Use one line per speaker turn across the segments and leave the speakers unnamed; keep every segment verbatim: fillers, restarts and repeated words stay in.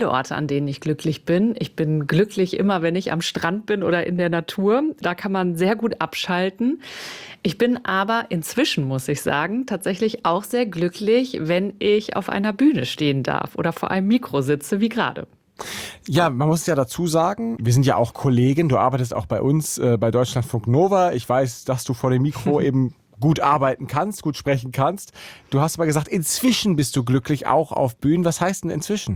Orte, an denen ich glücklich bin. Ich bin glücklich immer, wenn ich am Strand bin oder in der Natur. Da kann man sehr gut abschalten. Ich bin aber inzwischen, muss ich sagen, tatsächlich auch sehr glücklich, wenn ich auf einer Bühne stehen darf oder vor einem Mikro sitze, wie gerade.
Ja, man muss ja dazu sagen, wir sind ja auch Kollegen. Du arbeitest auch bei uns, äh, bei Deutschlandfunk Nova. Ich weiß, dass du vor dem Mikro eben gut arbeiten kannst, gut sprechen kannst. Du hast aber gesagt, inzwischen bist du glücklich, auch auf Bühnen. Was heißt denn inzwischen?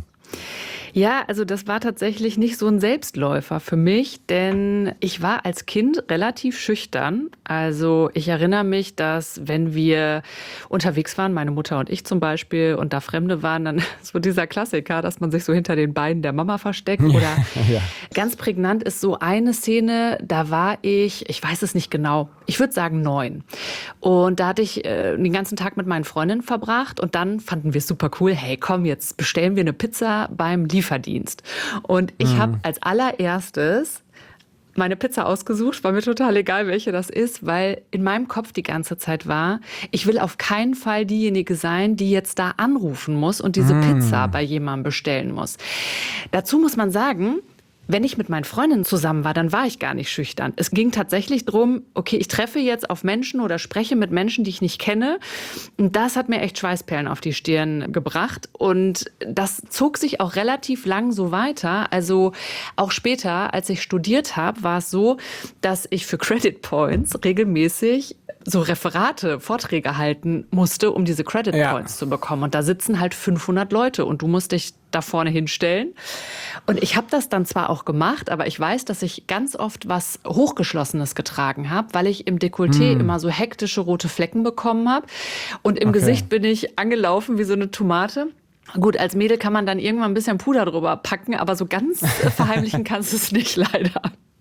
Ja, also das war tatsächlich nicht so ein Selbstläufer für mich, denn ich war als Kind relativ schüchtern. Also ich erinnere mich, dass wenn wir unterwegs waren, meine Mutter und ich zum Beispiel, und da Fremde waren, dann so dieser Klassiker, dass man sich so hinter den Beinen der Mama versteckt. Oder
ja.
Ganz prägnant ist so eine Szene, da war ich, ich weiß es nicht genau, ich würde sagen neun. Und da hatte ich äh, den ganzen Tag mit meinen Freundinnen verbracht und dann fanden wir es super cool. Hey, komm, jetzt bestellen wir eine Pizza beim Lieferdienst. Verdienst. Und ich mhm. habe als allererstes meine Pizza ausgesucht, war mir total egal, welche das ist, weil in meinem Kopf die ganze Zeit war, ich will auf keinen Fall diejenige sein, die jetzt da anrufen muss und diese mhm. Pizza bei jemandem bestellen muss. Dazu muss man sagen, wenn ich mit meinen Freundinnen zusammen war, dann war ich gar nicht schüchtern. Es ging tatsächlich darum, okay, ich treffe jetzt auf Menschen oder spreche mit Menschen, die ich nicht kenne. Und das hat mir echt Schweißperlen auf die Stirn gebracht. Und das zog sich auch relativ lang so weiter. Also auch später, als ich studiert habe, war es so, dass ich für Credit Points regelmäßig so Referate, Vorträge halten musste, um diese Credit Points ja. zu bekommen. Und da sitzen halt fünfhundert Leute und du musst dich da vorne hinstellen. Und ich habe das dann zwar auch gemacht, aber ich weiß, dass ich ganz oft was Hochgeschlossenes getragen habe, weil ich im Dekolleté mm. immer so hektische rote Flecken bekommen habe. Und im okay. Gesicht bin ich angelaufen wie so eine Tomate. Gut, als Mädel kann man dann irgendwann ein bisschen Puder drüber packen, aber so ganz verheimlichen kannst du es nicht, leider.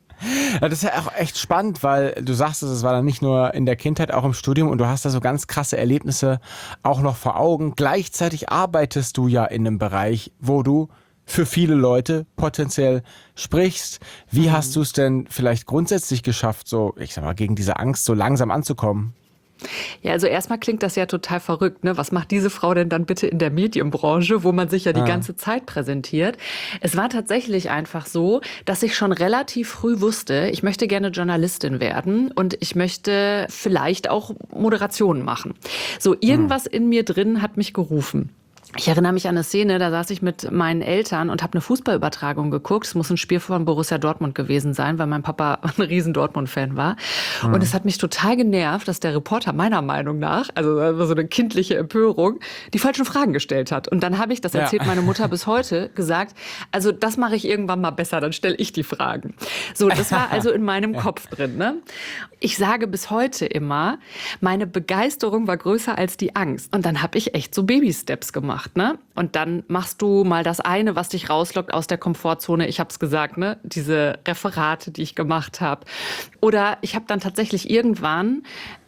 Ja, das ist ja auch echt spannend, weil du sagst, es war dann nicht nur in der Kindheit, auch im Studium und du hast da so ganz krasse Erlebnisse auch noch vor Augen. Gleichzeitig arbeitest du ja in einem Bereich, wo du für viele Leute potenziell sprichst. Wie mhm. hast du es denn vielleicht grundsätzlich geschafft, so, ich sag mal, gegen diese Angst so langsam anzukommen?
Ja, also erstmal klingt das ja total verrückt, ne? Was macht diese Frau denn dann bitte in der Medienbranche, wo man sich ja die ah. ganze Zeit präsentiert? Es war tatsächlich einfach so, dass ich schon relativ früh wusste, ich möchte gerne Journalistin werden und ich möchte vielleicht auch Moderationen machen. So, irgendwas hm. in mir drin hat mich gerufen. Ich erinnere mich an eine Szene, da saß ich mit meinen Eltern und habe eine Fußballübertragung geguckt. Es muss ein Spiel von Borussia Dortmund gewesen sein, weil mein Papa ein riesen Dortmund-Fan war. Mhm. Und es hat mich total genervt, dass der Reporter meiner Meinung nach, also das war so eine kindliche Empörung, die falschen Fragen gestellt hat. Und dann habe ich, das erzählt ja. meine Mutter bis heute, gesagt, also das mache ich irgendwann mal besser, dann stelle ich die Fragen. So, das war also in meinem Kopf drin, ne? Ich sage bis heute immer, meine Begeisterung war größer als die Angst. Und dann habe ich echt so Baby-Steps gemacht. Ne? Und dann machst du mal das eine, was dich rauslockt aus der Komfortzone. Ich habe es gesagt, ne? Diese Referate, die ich gemacht habe. Oder ich habe dann tatsächlich irgendwann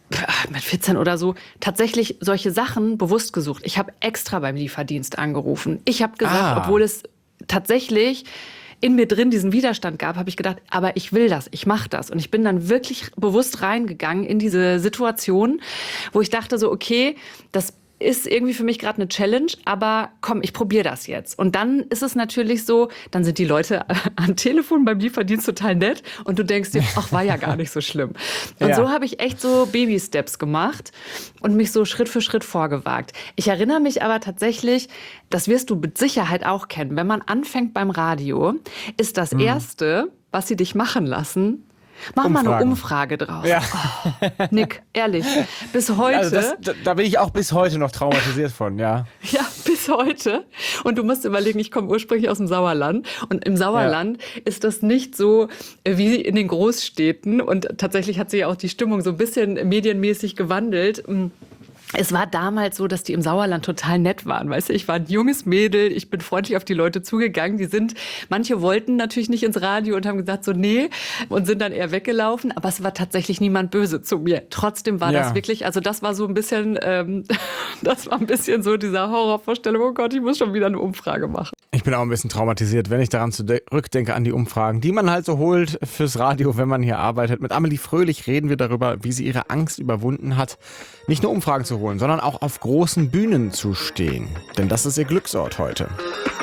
mit vierzehn oder so tatsächlich solche Sachen bewusst gesucht. Ich habe extra beim Lieferdienst angerufen. Ich habe gesagt, ah. obwohl es tatsächlich in mir drin diesen Widerstand gab, habe ich gedacht, aber ich will das, ich mache das. Und ich bin dann wirklich bewusst reingegangen in diese Situation, wo ich dachte so, okay, das ist irgendwie für mich gerade eine Challenge, aber komm, ich probiere das jetzt. Und dann ist es natürlich so, dann sind die Leute am Telefon beim Lieferdienst total nett und du denkst dir, ach, war ja gar nicht so schlimm. Und ja. so habe ich echt so Baby-Steps gemacht und mich so Schritt für Schritt vorgewagt. Ich erinnere mich aber tatsächlich, das wirst du mit Sicherheit auch kennen, wenn man anfängt beim Radio, ist das mhm. Erste, was sie dich machen lassen, mach Umfragen. mal eine Umfrage draus. Ja. Oh, Nick, ehrlich, bis heute.
Also das, da, da bin ich auch bis heute noch traumatisiert von, ja.
Ja, bis heute. Und du musst überlegen, ich komme ursprünglich aus dem Sauerland. Und im Sauerland ja. ist das nicht so wie in den Großstädten. Und tatsächlich hat sich ja auch die Stimmung so ein bisschen medienmäßig gewandelt. Es war damals so, dass die im Sauerland total nett waren. Weißt du, ich war ein junges Mädel, ich bin freundlich auf die Leute zugegangen. Die sind, manche wollten natürlich nicht ins Radio und haben gesagt so, nee, und sind dann eher weggelaufen. Aber es war tatsächlich niemand böse zu mir. Trotzdem war ja. das wirklich, also das war so ein bisschen, ähm, das war ein bisschen so dieser Horrorvorstellung, oh Gott, ich muss schon wieder eine Umfrage machen.
Ich bin auch ein bisschen traumatisiert, wenn ich daran zurückdenke, an die Umfragen, die man halt so holt fürs Radio, wenn man hier arbeitet. Mit Amelie Fröhlich reden wir darüber, wie sie ihre Angst überwunden hat, nicht nur Umfragen zu holen, sondern auch auf großen Bühnen zu stehen. Denn das ist ihr Glücksort heute.